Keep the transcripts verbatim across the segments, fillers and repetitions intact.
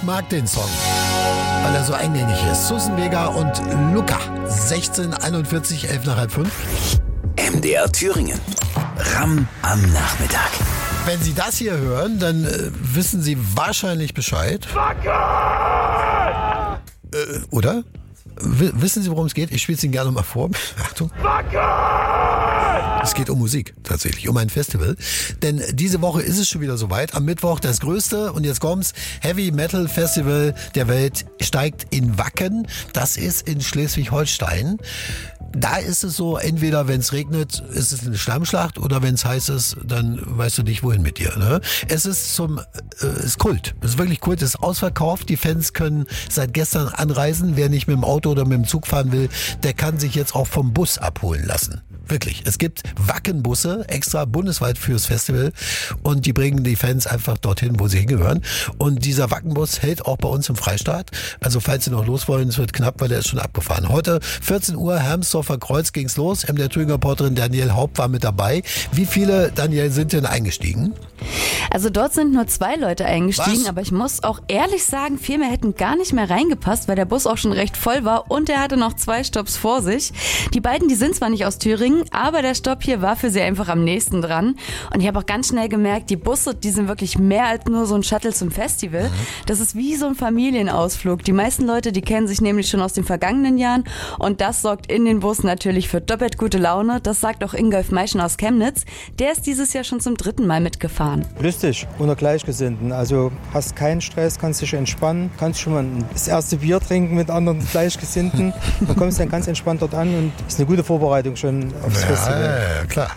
mag den Song, weil er so eingängig ist. Susan Vega und Luca. sechzehn einundvierzig, elf nach halb fünf. M D R Thüringen. Ram am Nachmittag. Wenn Sie das hier hören, dann äh, wissen Sie wahrscheinlich Bescheid. Äh, oder? W- wissen Sie, worum es geht? Ich spiele es Ihnen gerne mal vor. Achtung. Es geht um Musik, tatsächlich, um ein Festival. Denn diese Woche ist es schon wieder soweit. Am Mittwoch das größte, und jetzt kommt's, Heavy Metal Festival der Welt steigt in Wacken. Das ist in Schleswig-Holstein. Da ist es so, entweder wenn es regnet, ist es eine Schlammschlacht, oder wenn es heiß ist, dann weißt du nicht, wohin mit dir. Ne? Es ist zum, äh, ist Kult. Es ist wirklich Kult. Es ist ausverkauft. Die Fans können seit gestern anreisen. Wer nicht mit dem Auto oder mit dem Zug fahren will, der kann sich jetzt auch vom Bus abholen lassen. Wirklich. Es gibt Wackenbusse extra bundesweit fürs Festival, und die bringen die Fans einfach dorthin, wo sie hingehören. Und dieser Wackenbus hält auch bei uns im Freistaat. Also falls Sie noch los wollen, es wird knapp, weil der ist schon abgefahren. Heute vierzehn Uhr, Hermsdorfer Kreuz ging's los. M D R Thüringer Reporterin Danielle Haupt war mit dabei. Wie viele, Danielle, sind denn eingestiegen? Also dort sind nur zwei Leute eingestiegen, Was? aber ich muss auch ehrlich sagen, viel mehr hätten gar nicht mehr reingepasst, weil der Bus auch schon recht voll war und er hatte noch zwei Stopps vor sich. Die beiden, die sind zwar nicht aus Thüringen, aber der Stopp hier war für sie einfach am nächsten dran. Und ich habe auch ganz schnell gemerkt, die Busse, die sind wirklich mehr als nur so ein Shuttle zum Festival. Das ist wie so ein Familienausflug. Die meisten Leute, die kennen sich nämlich schon aus den vergangenen Jahren, und das sorgt in den Bussen natürlich für doppelt gute Laune. Das sagt auch Ingolf Meischen aus Chemnitz. Der ist dieses Jahr schon zum dritten Mal mitgefahren. Lustig, unter Gleichgesinnten. Also hast keinen Stress, kannst dich entspannen, kannst schon mal das erste Bier trinken mit anderen Gleichgesinnten. Dann kommst du dann ganz entspannt dort an, und ist eine gute Vorbereitung schon aufs Ja, Festival. ja, klar.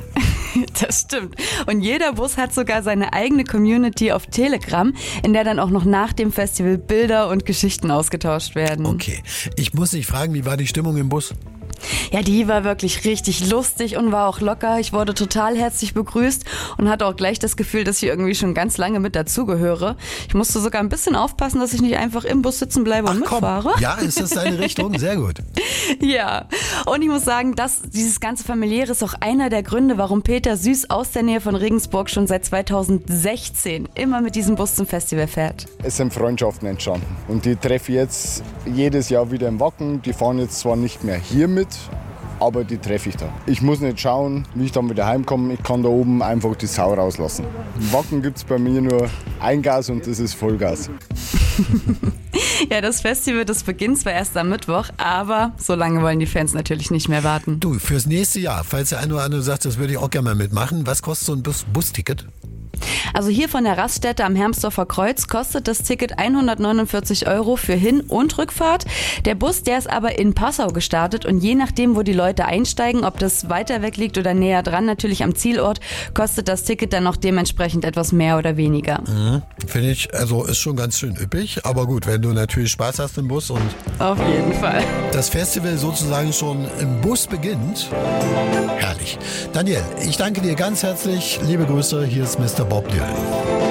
Das stimmt. Und jeder Bus hat sogar seine eigene Community auf Telegram, in der dann auch noch nach dem Festival Bilder und Geschichten ausgetauscht werden. Okay. Ich muss dich fragen, wie war die Stimmung im Bus? Ja, die war wirklich richtig lustig und war auch locker. Ich wurde total herzlich begrüßt und hatte auch gleich das Gefühl, dass ich irgendwie schon ganz lange mit dazugehöre. Ich musste sogar ein bisschen aufpassen, dass ich nicht einfach im Bus sitzen bleibe und Ach, komm. mitfahre. Ja, ist das deine Richtung? Sehr gut. Ja, und ich muss sagen, dass dieses ganze Familiäre ist auch einer der Gründe, warum Peter Süß aus der Nähe von Regensburg schon seit zweitausendsechzehn immer mit diesem Bus zum Festival fährt. Es sind Freundschaften entstanden, und die treffe ich jetzt jedes Jahr wieder im Wacken. Die fahren jetzt zwar nicht mehr hier mit, aber die treffe ich da. Ich muss nicht schauen, wie ich dann wieder heimkomme. Ich kann da oben einfach die Sau rauslassen. Im Wacken gibt es bei mir nur ein Gas, und das ist Vollgas. Ja, das Festival, das beginnt zwar erst am Mittwoch, aber so lange wollen die Fans natürlich nicht mehr warten. Du, fürs nächste Jahr, falls der eine oder andere sagt, das würde ich auch gerne mal mitmachen, was kostet so ein Bus- Busticket? Also hier von der Raststätte am Hermsdorfer Kreuz kostet das Ticket hundertneunundvierzig Euro für Hin- und Rückfahrt. Der Bus, der ist aber in Passau gestartet, und je nachdem, wo die Leute einsteigen, ob das weiter weg liegt oder näher dran, natürlich am Zielort, kostet das Ticket dann noch dementsprechend etwas mehr oder weniger. Mhm. Finde ich, also ist schon ganz schön üppig, aber gut, wenn du natürlich Spaß hast im Bus und Auf jeden Fall. das Festival sozusagen schon im Bus beginnt. Herrlich. Daniel, ich danke dir ganz herzlich. Liebe Grüße, hier ist Mister Bob Dylan.